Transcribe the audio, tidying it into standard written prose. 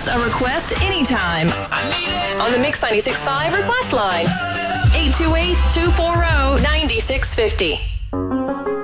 us a request anytime on the Mix 96.5 request line. 828-240-9650.